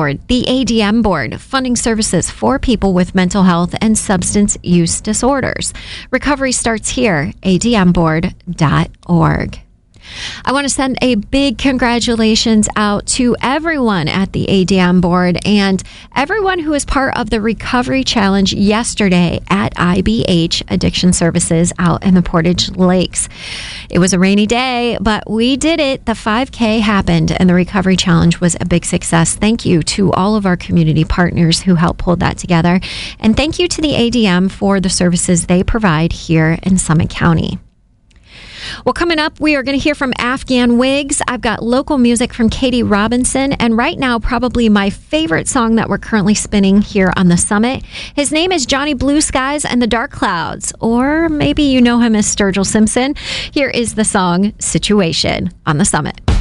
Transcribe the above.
Board, the ADM Board, funding services for people with mental health and substance use disorders. Recovery starts here, admboard.org. I want to send a big congratulations out to everyone at the ADM Board and everyone who was part of the Recovery Challenge yesterday at IBH Addiction Services out in the Portage Lakes. It was a rainy day, but we did it. The 5K happened and the Recovery Challenge was a big success. Thank you to all of our community partners who helped pull that together. And thank you to the ADM for the services they provide here in Summit County. Well, coming up, we are going to hear from Afghan Wigs. I've got local music from Katie Robinson, and right now, probably my favorite song that we're currently spinning here on the Summit. His name is Johnny Blue Skies and the Dark Clouds, or maybe you know him as Sturgill Simpson. Here is the song Situation on the Summit.